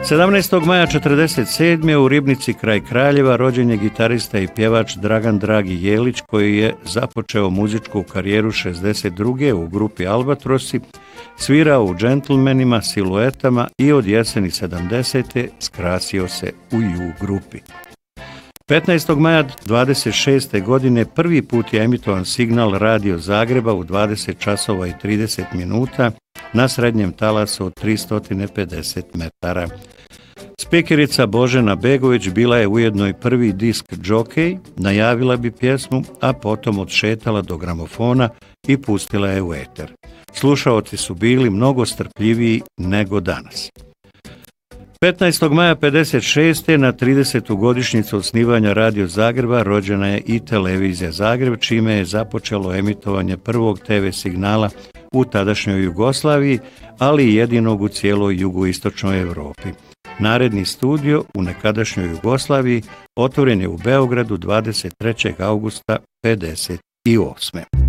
17. maja 1947. u Ribnici kraj Kraljeva rođen je gitarista i pjevač Dragan Dragi Jelić, koji je započeo muzičku karijeru 62. u grupi Albatrosi, svirao u Džentlmenima, Siluetama i od jeseni 70. skrasio se u U grupi. 15. maja 26. godine prvi put je emitovan signal Radio Zagreba u 20 časova i 30 minuta na srednjem talasu od 350 metara. Spekerica Božena Begović bila je ujedno i prvi disk džokej, najavila bi pjesmu, a potom odšetala do gramofona i pustila je u eter. Slušaoci su bili mnogo strpljiviji nego danas. 15. maja 56. na 30. godišnjicu osnivanja Radio Zagreba rođena je i Televizija Zagreb, čime je započelo emitovanje prvog TV signala u tadašnjoj Jugoslaviji, ali i jedinog u cijeloj jugoistočnoj Europi. Naredni studio u nekadašnjoj Jugoslaviji otvoren je u Beogradu 23. augusta 58.